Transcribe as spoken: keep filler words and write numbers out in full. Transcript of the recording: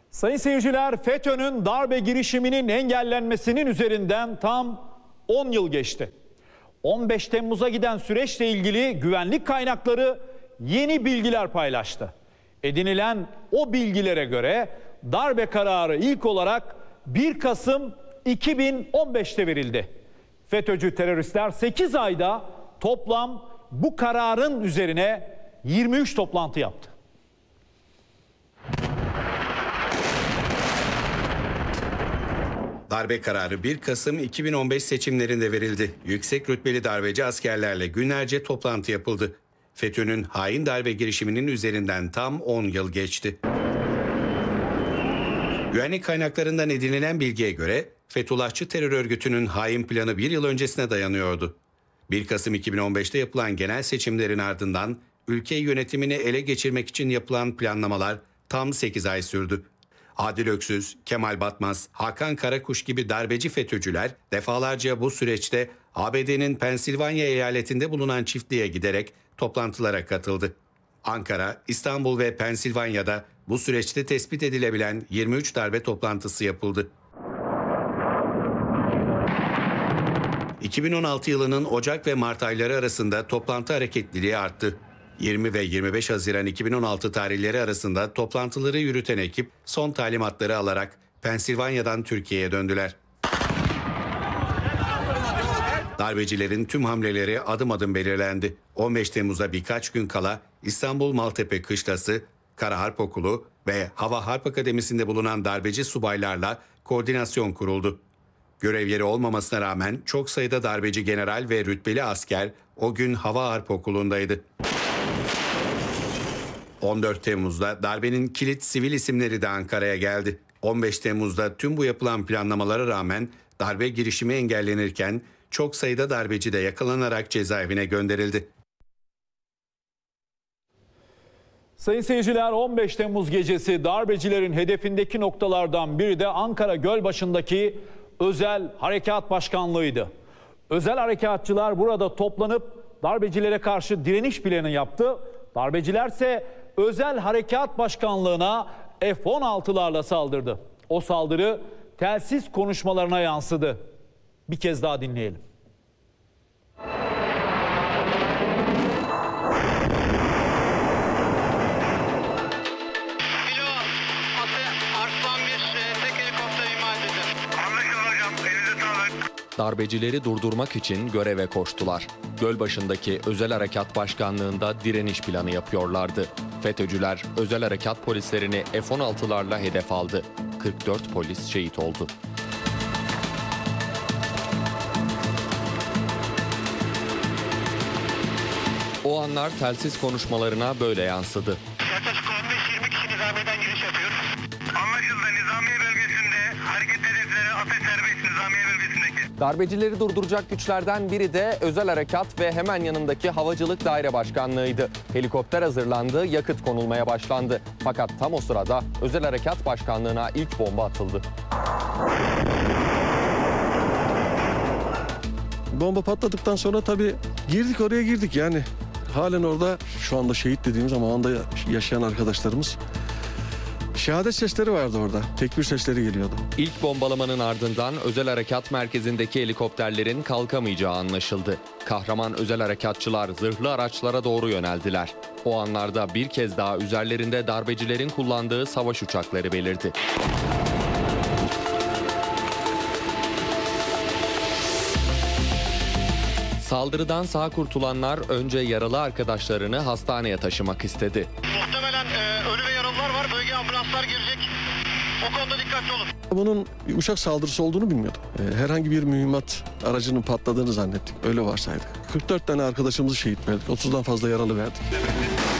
Sayın seyirciler, FETÖ'nün darbe girişiminin engellenmesinin üzerinden tam on yıl geçti. on beş Temmuz'a giden süreçle ilgili güvenlik kaynakları yeni bilgiler paylaştı. Edinilen o bilgilere göre darbe kararı ilk olarak bir Kasım iki bin on beş'te verildi. FETÖ'cü teröristler sekiz ayda toplam bu kararın üzerine yirmi üç toplantı yaptı. Darbe kararı bir Kasım iki bin on beş seçimlerinde verildi. Yüksek rütbeli darbeci askerlerle günlerce toplantı yapıldı. FETÖ'nün hain darbe girişiminin üzerinden tam on yıl geçti. Güvenlik kaynaklarından edinilen bilgiye göre Fethullahçı terör örgütünün hain planı bir yıl öncesine dayanıyordu. bir Kasım iki bin on beş'te yapılan genel seçimlerin ardından ülke yönetimini ele geçirmek için yapılan planlamalar tam sekiz ay sürdü. Adil Öksüz, Kemal Batmaz, Hakan Karakuş gibi darbeci FETÖ'cüler defalarca bu süreçte A B D'nin Pensilvanya eyaletinde bulunan çiftliğe giderek toplantılara katıldı. Ankara, İstanbul ve Pensilvanya'da bu süreçte tespit edilebilen yirmi üç darbe toplantısı yapıldı. iki bin on altı yılının Ocak ve Mart ayları arasında toplantı hareketliliği arttı. yirmi ve yirmi beş Haziran iki bin on altı tarihleri arasında toplantıları yürüten ekip son talimatları alarak Pensilvanya'dan Türkiye'ye döndüler. Darbecilerin tüm hamleleri adım adım belirlendi. on beş Temmuz'a birkaç gün kala İstanbul Maltepe Kışlası, Kara Harp Okulu ve Hava Harp Akademisi'nde bulunan darbeci subaylarla koordinasyon kuruldu. Görev yeri olmamasına rağmen çok sayıda darbeci general ve rütbeli asker o gün Hava Harp Okulu'ndaydı. on dört Temmuz'da darbenin kilit sivil isimleri de Ankara'ya geldi. on beş Temmuz'da tüm bu yapılan planlamalara rağmen darbe girişimi engellenirken çok sayıda darbeci de yakalanarak cezaevine gönderildi. Sayın seyirciler, on beş Temmuz gecesi darbecilerin hedefindeki noktalardan biri de Ankara Gölbaşı'ndaki Özel Harekat Başkanlığı'ydı. Özel harekatçılar burada toplanıp darbecilere karşı direniş planı yaptı. Darbecilerse Özel Harekat Başkanlığı'na F on altı'larla saldırdı. O saldırı telsiz konuşmalarına yansıdı. Bir kez daha dinleyelim. Darbecileri durdurmak için göreve koştular. Gölbaşı'ndaki Özel Harekat Başkanlığı'nda direniş planı yapıyorlardı. FETÖ'cüler özel harekat polislerini F on altı'larla hedef aldı. kırk dört polis şehit oldu. O anlar telsiz konuşmalarına böyle yansıdı. Yaklaşık on beş yirmi kişi nizamiyeden giriş yapıyor. Anlaşıldı. Nizamiye bölgesinde hareket hedefleri atış serbest nizamiye bölgesindeki. Darbecileri durduracak güçlerden biri de Özel Harekat ve hemen yanındaki Havacılık Daire Başkanlığı'ydı. Helikopter hazırlandı, yakıt konulmaya başlandı. Fakat tam o sırada Özel Harekat Başkanlığı'na ilk bomba atıldı. Bomba patladıktan sonra tabii girdik oraya girdik yani. Halen orada şu anda şehit dediğimiz ama o anda yaşayan arkadaşlarımız. Şehadet sesleri vardı orada. Tekbir sesleri geliyordu. İlk bombalamanın ardından Özel Harekat Merkezi'ndeki helikopterlerin kalkamayacağı anlaşıldı. Kahraman özel harekatçılar zırhlı araçlara doğru yöneldiler. O anlarda bir kez daha üzerlerinde darbecilerin kullandığı savaş uçakları belirdi. Saldırıdan sağ kurtulanlar önce yaralı arkadaşlarını hastaneye taşımak istedi. Muhtemelen e, ölü ve yaralılar var. Bölgeye ambulanslar girecek. O konuda dikkatli olun. Bunun uçak saldırısı olduğunu bilmiyordum. Herhangi bir mühimmat aracının patladığını zannettik. Öyle varsaydık. kırk dört tane arkadaşımızı şehit verdik. otuzdan fazla yaralı verdik.